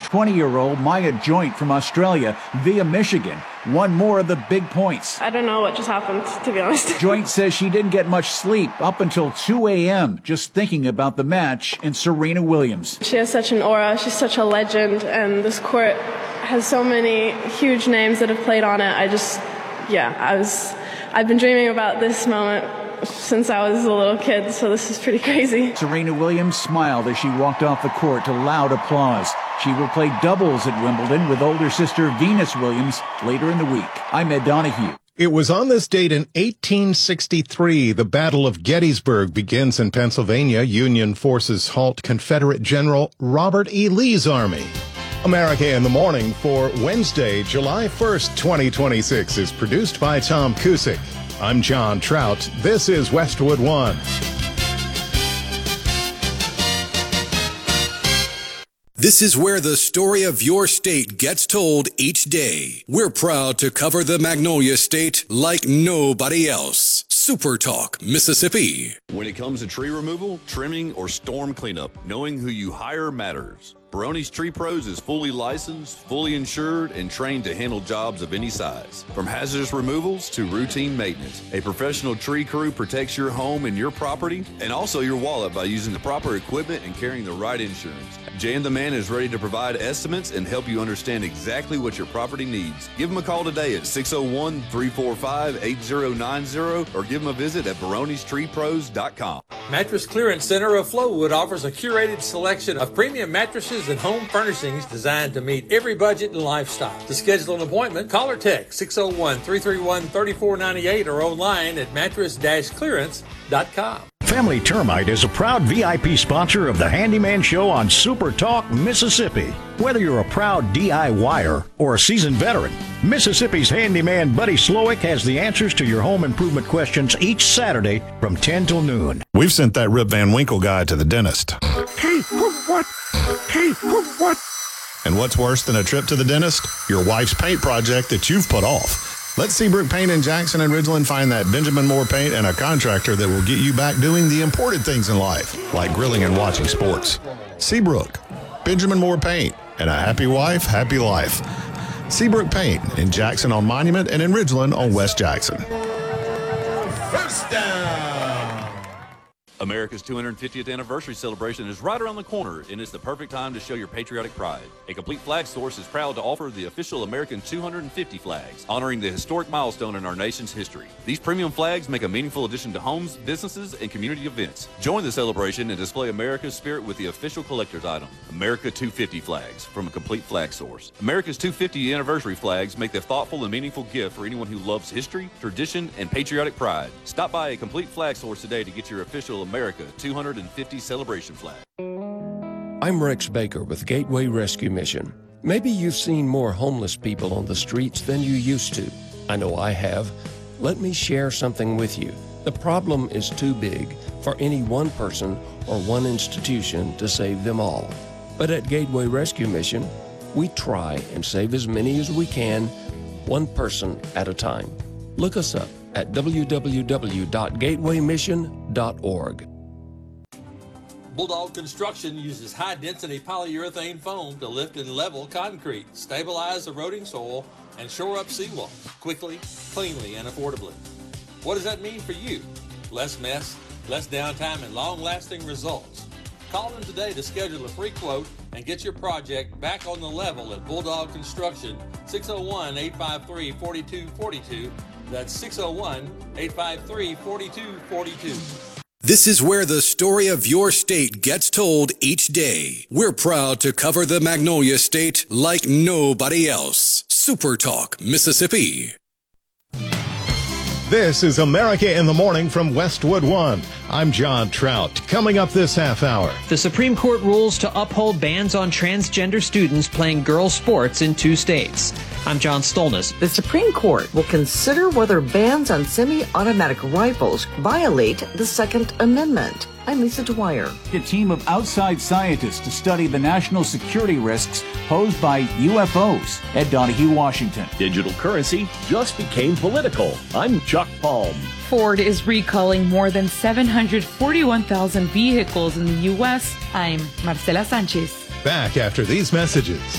20-year-old Maya Joint from Australia via Michigan won more of the big points. I don't know what just happened, to be honest. Joint says she didn't get much sleep up until 2 a.m. just thinking about the match and Serena Williams. She has such an aura. She's such a legend, and this court has so many huge names that have played on it. I've been dreaming about this moment since I was a little kid, so this is pretty crazy. Serena Williams smiled as she walked off the court to loud applause. She will play doubles at Wimbledon with older sister Venus Williams later in the week. I'm Ed Donahue. It was on this date in 1863 the Battle of Gettysburg begins in Pennsylvania. Union forces halt Confederate General Robert E. Lee's army. America in the Morning for Wednesday, July 1st, 2026 is produced by Tom Cusick. I'm John Trout. This is Westwood One. This is where the story of your state gets told each day. We're proud to cover the Magnolia State like nobody else. Super Talk, Mississippi. When it comes to tree removal, trimming, or storm cleanup, knowing who you hire matters. Barone's Tree Pros is fully licensed, fully insured, and trained to handle jobs of any size. From hazardous removals to routine maintenance, a professional tree crew protects your home and your property, and also your wallet by using the proper equipment and carrying the right insurance. Jan the Man is ready to provide estimates and help you understand exactly what your property needs. Give him a call today at 601-345-8090 or give him a visit at baronestreepros.com. Mattress Clearance Center of Flowood offers a curated selection of premium mattresses and home furnishings designed to meet every budget and lifestyle. To schedule an appointment, call or text 601-331-3498 or online at mattress-clearance.com. Family Termite is a proud VIP sponsor of the Handyman Show on Super Talk, Mississippi. Whether you're a proud DIYer or a seasoned veteran, Mississippi's handyman Buddy Slowick has the answers to your home improvement questions each Saturday from 10 till noon. We've sent that Rip Van Winkle guy to the dentist. Hey, what? Hey, what? And what's worse than a trip to the dentist? Your wife's paint project that you've put off. Let Seabrook Paint in Jackson and Ridgeland find that Benjamin Moore paint and a contractor that will get you back doing the important things in life, like grilling and watching sports. Seabrook, Benjamin Moore Paint, and a happy wife, happy life. Seabrook Paint in Jackson on Monument and in Ridgeland on West Jackson. First down. America's 250th anniversary celebration is right around the corner, and it's the perfect time to show your patriotic pride. A Complete Flag Source is proud to offer the official American 250 flags, honoring the historic milestone in our nation's history. These premium flags make a meaningful addition to homes, businesses, and community events. Join the celebration and display America's spirit with the official collector's item, America 250 flags from a Complete Flag Source. America's 250 anniversary flags make the thoughtful and meaningful gift for anyone who loves history, tradition, and patriotic pride. Stop by a Complete Flag Source today to get your official America 250 celebration flag. I'm Rex Baker with Gateway Rescue Mission. Maybe you've seen more homeless people on the streets than you used to. I know I have. Let me share something with you. The problem is too big for any one person or one institution to save them all. But at Gateway Rescue Mission, we try and save as many as we can, one person at a time. Look us up at www.gatewaymission.org. Bulldog Construction uses high-density polyurethane foam to lift and level concrete, stabilize eroding soil, and shore up seawalls quickly, cleanly, and affordably. What does that mean for you? Less mess, less downtime, and long-lasting results. Call them today to schedule a free quote and get your project back on the level at Bulldog Construction, 601-853-4242. That's 601-853-4242. This is where the story of your state gets told each day. We're proud to cover the Magnolia State like nobody else. Super Talk, Mississippi. This is America in the Morning from Westwood One. I'm John Trout. Coming up this half hour. The Supreme Court rules to uphold bans on transgender students playing girls' sports in 2 states. I'm John Stolness. The Supreme Court will consider whether bans on semi-automatic rifles violate the Second Amendment. I'm Lisa Dwyer. A team of outside scientists to study the national security risks posed by UFOs. Ed Donahue, Washington. Digital currency just became political. I'm Chuck Palm. Ford is recalling more than 741,000 vehicles in the U.S. I'm Marcela Sanchez. Back after these messages.